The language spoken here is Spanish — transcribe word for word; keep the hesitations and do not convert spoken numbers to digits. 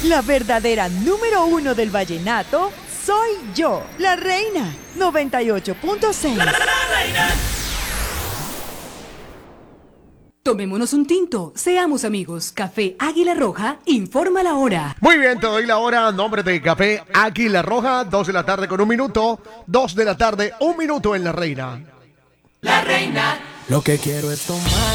La verdadera número uno del vallenato soy yo, la reina. noventa y ocho punto seis. La, la, la, la reina. Tomémonos un tinto, seamos amigos. Café Águila Roja, informa la hora. Muy bien, te doy la hora. Nombre de Café Águila Roja, dos de la tarde con un minuto. dos de la tarde, un minuto en La Reina. La reina. Lo que quiero es tomar.